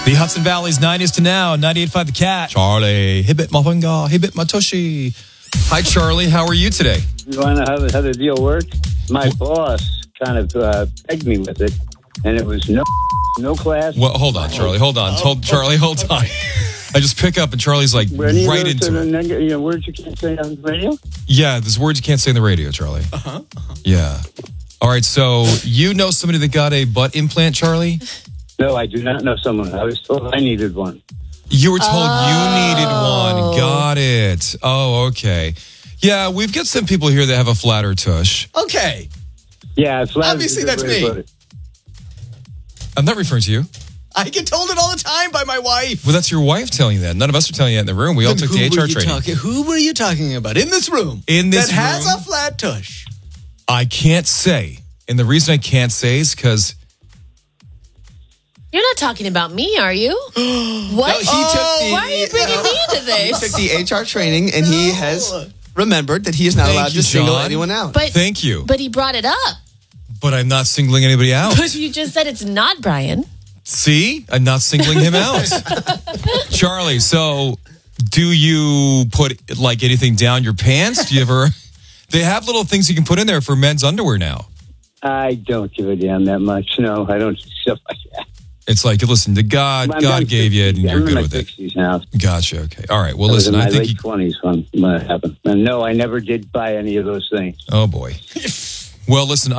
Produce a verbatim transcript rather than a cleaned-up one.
The Hudson Valley's nineties to now, ninety-eight point five The Cat. Charlie, hibit my finger, hibit my tushy. Hi, Charlie. How are you today? You want to know how, how the deal worked? My boss kind of uh, pegged me with it, and it was no no class. Well, hold on, Charlie. Hold on. Hold, Charlie, hold on. I just pick up, and Charlie's like right into it. Neg- you know, words you can't say on the radio? Yeah, there's words you can't say on the radio, Charlie. Uh-huh. uh-huh. Yeah. All right, so you know somebody that got a butt implant, Charlie? No, I do not know someone. I was told I needed one. You were told Oh. you needed one. Got it. Oh, okay. Yeah, we've got some people here that have a flatter tush. Okay. Yeah, it's loud. Obviously, that's me. I'm not referring to you. I get told it all the time by my wife. Well, that's your wife telling you that. None of us are telling you that in the room. We all Then took who the H were R you training. talking- who were you talking about in this room? In this that has room? a flat tush. I can't say. And the reason I can't say is because You're not talking about me, are you? What? No, he took the- Why are you bringing me into He this? took the H R training, and he has remembered that he is not Thank allowed you, to single John. anyone out. But Thank you. But he brought it up. But I'm not singling anybody out. But you just said it's not Brian. See? I'm not singling him out. Charlie, so do you put like anything down your pants? Do you ever... They have little things you can put in there for men's underwear now. I don't give a damn that much. No, I don't do stuff like that. It's like, listen, to God, I'm- God I'm gave you it and sixty. you're I'm in good my with it. sixties now. Gotcha. Okay. All right. Well, I was listen, in my I think late you... twenties when when it happened. And no, I never did buy any of those things. Oh, boy. Well, listen,